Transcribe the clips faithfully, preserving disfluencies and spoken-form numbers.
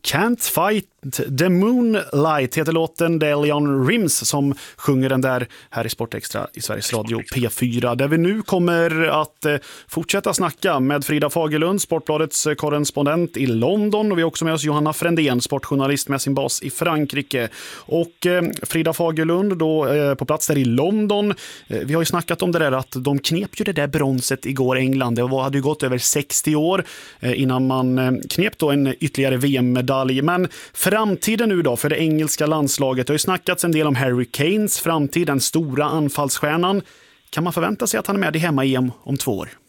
Can't Fight the Moonlight heter låten. Det är Leon Rims som sjunger den där här i Sportextra i Sveriges Radio P fyra, där vi nu kommer att eh, fortsätta snacka med Frida Fagerlund, Sportbladets korrespondent i London, och vi har också med oss Johanna Frändén, sportjournalist med sin bas i Frankrike. Och eh, Frida Fagerlund då eh, på plats där i London. Eh, vi har ju snackat om det där att de knep ju det där bronset igår, England. Det var, hade ju gått över sextio år eh, innan man eh, knep då en ytterligare V M-medalj. Men framtiden nu då för det engelska landslaget. Det har ju snackats en del om Harry Kanes framtid, den stora anfallsstjärnan. Kan man förvänta sig att han är med i hemma-E M om två år?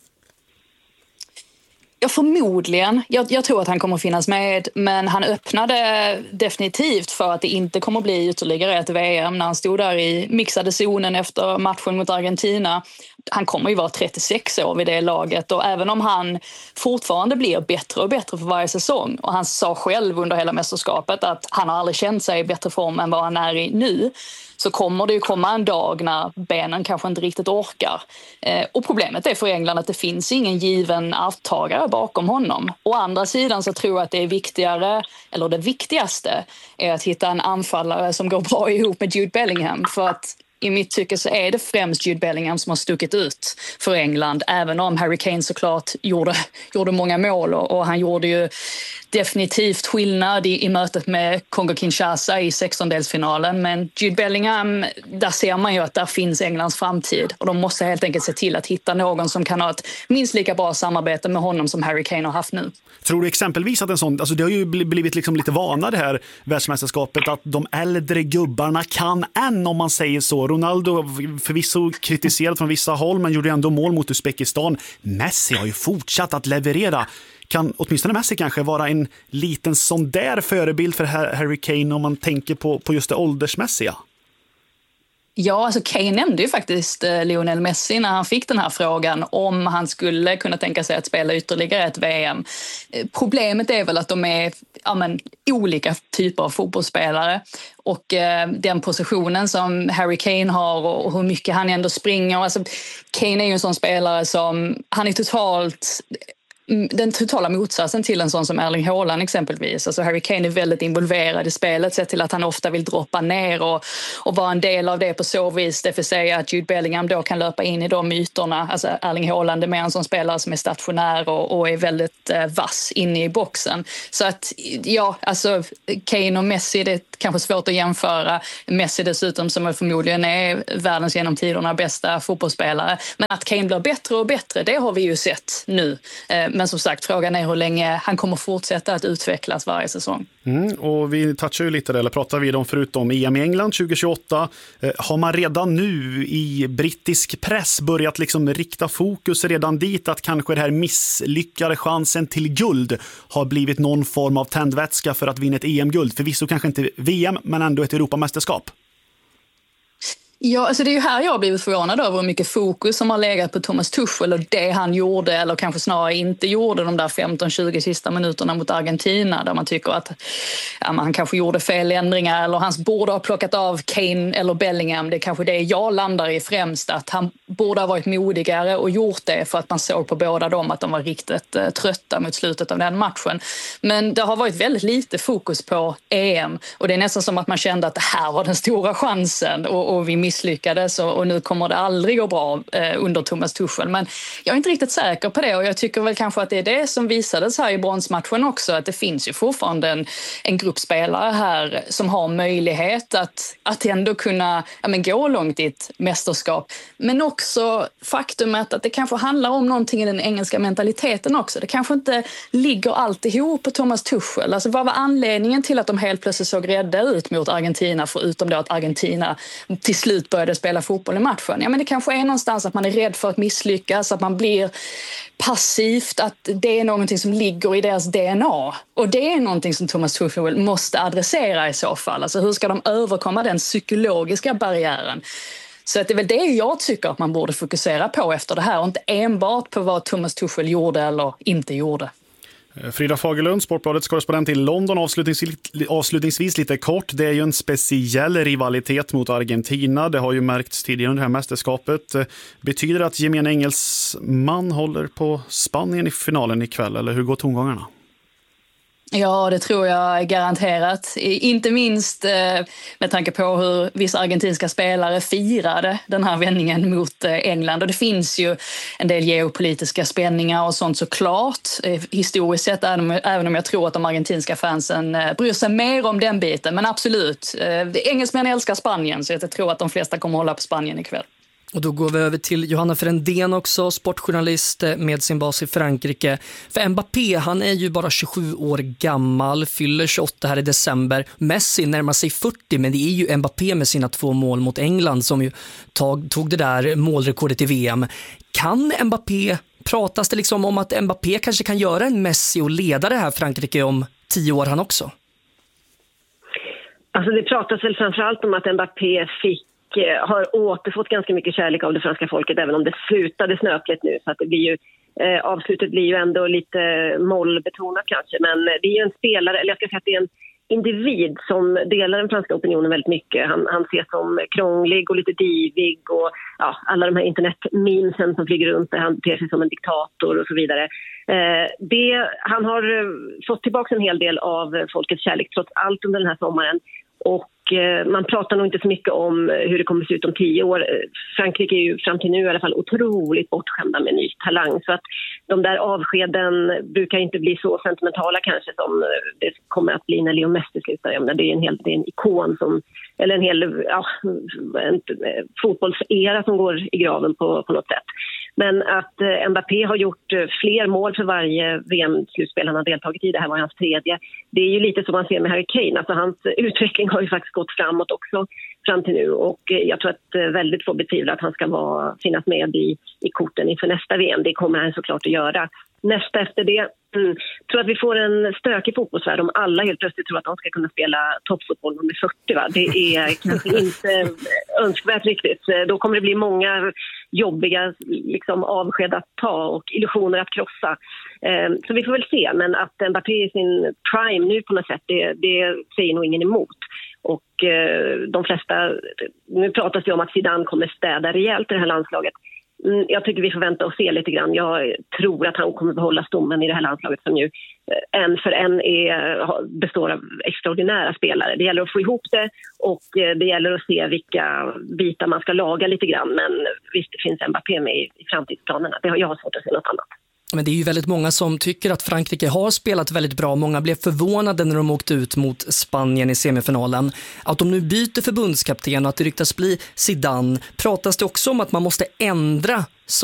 Ja, förmodligen. Jag, jag tror att han kommer att finnas med, men han öppnade definitivt för att det inte kommer att bli ytterligare ett V M när han stod där i mixade zonen efter matchen mot Argentina. Han kommer ju vara trettiosex år vid det laget, och även om han fortfarande blir bättre och bättre för varje säsong, och han sa själv under hela mästerskapet att han har aldrig känt sig i bättre form än vad han är i nu, så kommer det ju komma en dag när benen kanske inte riktigt orkar. Eh, och problemet är för England att det finns ingen given arvtagare bakom honom. Å andra sidan så tror jag att det är viktigare, eller det viktigaste, är att hitta en anfallare som går bra ihop med Jude Bellingham. För att i mitt tycke så är det främst Jude Bellingham som har stuckit ut för England, även om Harry Kane såklart gjorde, gjorde många mål, och, och han gjorde ju definitivt skillnad i, i mötet med Kongo-Kinshasa i sextondelsfinalen. Men Jude Bellingham, där ser man ju att där finns Englands framtid, och de måste helt enkelt se till att hitta någon som kan ha ett minst lika bra samarbete med honom som Harry Kane har haft nu. Tror du exempelvis att en sån, alltså det har ju blivit liksom lite vana det här världsmästerskapet, att de äldre gubbarna kan än, om man säger så. Ronaldo förvisso kritiserad från vissa håll, men gjorde ändå mål mot Uzbekistan. Messi har ju fortsatt att leverera. Kan åtminstone Messi kanske vara en liten sån där förebild för Harry Kane om man tänker på, på just det åldersmässiga? Ja, alltså Kane nämnde ju faktiskt Lionel Messi när han fick den här frågan om han skulle kunna tänka sig att spela ytterligare ett V M. Problemet är väl att de är ja, men, olika typer av fotbollsspelare, och eh, den positionen som Harry Kane har och, och hur mycket han ändå springer. Alltså, Kane är ju en sån spelare som, han är totalt... den totala motsatsen till en sån som Erling Haaland exempelvis. Alltså Harry Kane är väldigt involverad i spelet, sett till att han ofta vill droppa ner och, och vara en del av det på så vis. Det vill säga att Jude Bellingham då kan löpa in i de myterna. Alltså Erling Haaland är mer en sån spelare som är stationär och, och är väldigt eh, vass inne i boxen. Så att ja, alltså Kane och Messi, det är kanske svårt att jämföra. Messi dessutom som förmodligen är världens genom tiderna bästa fotbollsspelare. Men att Kane blir bättre och bättre, det har vi ju sett nu. Eh, Men som sagt, frågan är hur länge han kommer fortsätta att utvecklas varje säsong. Mm, och vi touchar ju lite där, eller pratar vi om förutom E M i England tjugo tjugoåtta. Eh, har man redan nu i brittisk press börjat liksom rikta fokus redan dit att kanske det här misslyckade chansen till guld har blivit någon form av tändvätska för att vinna ett E M-guld? Förvisso kanske inte V M, men ändå ett Europamästerskap. Ja, alltså det är ju här jag har blivit förvånad över hur mycket fokus som har legat på Thomas Tuchel och det han gjorde, eller kanske snarare inte gjorde, de där femton tjugo sista minuterna mot Argentina, där man tycker att ja, man kanske gjorde fel ändringar eller hans borde ha plockat av Kane eller Bellingham. Det är kanske det jag landar i främst, att han borde ha varit modigare och gjort det, för att man såg på båda dem att de var riktigt eh, trötta mot slutet av den matchen. Men det har varit väldigt lite fokus på E M, och det är nästan som att man kände att det här var den stora chansen, och, och vi misslyckades, och, och nu kommer det aldrig gå bra eh, under Thomas Tuchel. Men jag är inte riktigt säker på det, och jag tycker väl kanske att det är det som visades här i bronsmatchen också, att det finns ju fortfarande en, en grupp spelare här som har möjlighet att, att ändå kunna ja, men gå långt i ett mästerskap. Men också faktumet att det kanske handlar om någonting i den engelska mentaliteten också. Det kanske inte ligger alltihop på Thomas Tuchel. Alltså vad var anledningen till att de helt plötsligt såg rädda ut mot Argentina, förutom då att Argentina till slut började spela fotboll i matchen? Ja, men det kanske är någonstans att man är rädd för att misslyckas, att man blir passivt, att det är någonting som ligger i deras D N A. Och det är någonting som Thomas Tuchel måste adressera i så fall. Alltså hur ska de överkomma den psykologiska barriären? Så att det är väl det jag tycker att man borde fokusera på efter det här, och inte enbart på vad Thomas Tuchel gjorde eller inte gjorde. Frida Fagerlund, Sportbladets korrespondent i London. Avslutningsvis, avslutningsvis lite kort. Det är ju en speciell rivalitet mot Argentina. Det har ju märkts tidigare under det här mästerskapet. Betyder det att gemene engelsman håller på Spanien i finalen ikväll, eller hur går tongångarna? Ja, det tror jag garanterat. Inte minst med tanke på hur vissa argentinska spelare firade den här vändningen mot England. Och det finns ju en del geopolitiska spänningar och sånt såklart. Historiskt sett, även om jag tror att de argentinska fansen bryr sig mer om den biten. Men absolut, engelsmän älskar Spanien, så jag tror att de flesta kommer hålla på Spanien ikväll. Och då går vi över till Johanna Frändén också, sportjournalist med sin bas i Frankrike. För Mbappé, han är ju bara tjugosju år gammal, fyller tjugoåtta här i december. Messi närmar sig fyrtio, men det är ju Mbappé med sina två mål mot England som ju tog, tog det där målrekordet i V M. Kan Mbappé, pratas det liksom om att Mbappé kanske kan göra en Messi och leda det här Frankrike om tio år han också? Alltså det pratas väl framförallt om att Mbappé fick har återfått ganska mycket kärlek av det franska folket, även om det slutade snöpligt nu, så att det blir ju, eh, avslutet blir ju ändå lite mollbetonat kanske, men det är ju en spelare, eller jag ska säga att det är en individ som delar den franska opinionen väldigt mycket. Han, han ses som krånglig och lite divig och ja, alla de här internetmemesen som flyger runt där han beter sig som en diktator och så vidare. Eh, det, han har fått tillbaka en hel del av folkets kärlek trots allt under den här sommaren. Och eh, man pratar nog inte så mycket om hur det kommer att se ut om tio år. Frankrike är ju fram till nu i alla fall otroligt bortskämda med ny talang. Så att de där avskeden brukar inte bli så sentimentala kanske som det kommer att bli när Leo Messi slutar. Det är en, hel, det är en ikon som, eller en hel ja, en fotbollsera som går i graven på, på något sätt. Men att eh, Mbappé har gjort eh, fler mål för varje V M-slutspel han har deltagit i. Det här var hans tredje. Det är ju lite som man ser med Harry Kane. Alltså hans utveckling har ju faktiskt gått framåt också fram till nu. Och eh, jag tror att eh, väldigt få betvivlar att han ska vara, finnas med i, i korten inför nästa V M. Det kommer han såklart att göra. Nästa efter det mm, tror att vi får en stökig fotbollsvärld om alla helt plötsligt tror att de ska kunna spela toppfotboll när de är fyrtio. Va? Det är kanske inte önskvärt riktigt. Då kommer det bli många jobbiga liksom, avsked att ta och illusioner att krossa. Eh, så vi får väl se. Men att Mbappé i sin prime nu på något sätt, det, det säger nog ingen emot. Och eh, de flesta, nu pratas det om att Zidane kommer städa rejält i det här landslaget. Jag tycker vi får vänta och se lite grann. Jag tror att han kommer behålla stommen i det här landslaget som ju en för en är, består av extraordinära spelare. Det gäller att få ihop det och det gäller att se vilka bitar man ska laga lite grann. Men visst, det finns Mbappé med i framtidsplanerna. Det har jag svårt att se något annat. Men det är ju väldigt många som tycker att Frankrike har spelat väldigt bra. Många blev förvånade när de åkte ut mot Spanien i semifinalen. Att de nu byter förbundskapten och att det ryktas bli Zidane, pratas det också om att man måste ändra